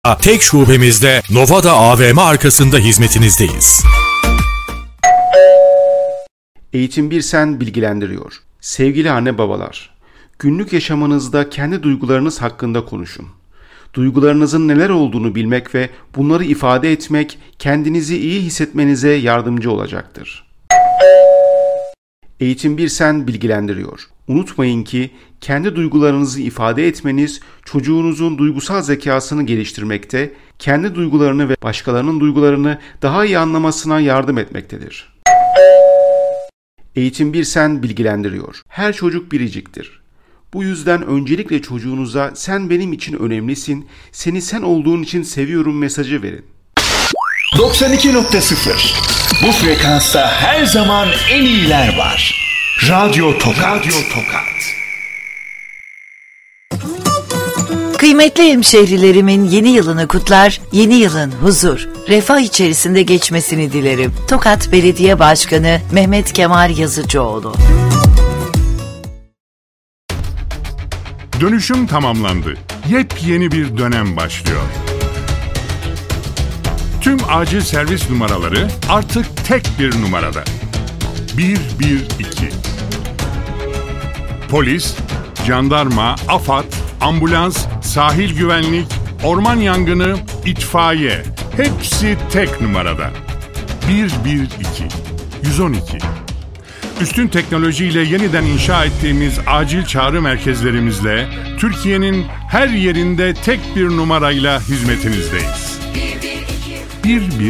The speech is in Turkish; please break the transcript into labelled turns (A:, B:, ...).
A: Tek şubemizde Novada AVM arkasında hizmetinizdeyiz.
B: Eğitim Birsen bilgilendiriyor. Sevgili anne babalar, günlük yaşamınızda kendi duygularınız hakkında konuşun. Duygularınızın neler olduğunu bilmek ve bunları ifade etmek kendinizi iyi hissetmenize yardımcı olacaktır. Eğitim Birsen bilgilendiriyor. Unutmayın ki kendi duygularınızı ifade etmeniz çocuğunuzun duygusal zekasını geliştirmekte, kendi duygularını ve başkalarının duygularını daha iyi anlamasına yardım etmektedir. Eğitim Birsen bilgilendiriyor. Her çocuk biriciktir. Bu yüzden öncelikle çocuğunuza sen benim için önemlisin, seni sen olduğun için seviyorum mesajı verin.
C: 92.0 Bu frekansta her zaman en iyiler var. Radyo Tokat.
D: Kıymetli hemşehrilerimin yeni yılını kutlar, yeni yılın huzur, refah içerisinde geçmesini dilerim. Tokat Belediye Başkanı Mehmet Kemal Yazıcıoğlu.
E: Dönüşüm tamamlandı. Yepyeni bir dönem başlıyor. Tüm acil servis numaraları artık tek bir numarada. 112. Polis, jandarma, AFAD, ambulans, sahil güvenlik, orman yangını, itfaiye hepsi tek numarada. 112. 112. Üstün teknolojiyle yeniden inşa ettiğimiz acil çağrı merkezlerimizle Türkiye'nin her yerinde tek bir numarayla hizmetinizdeyiz. 112.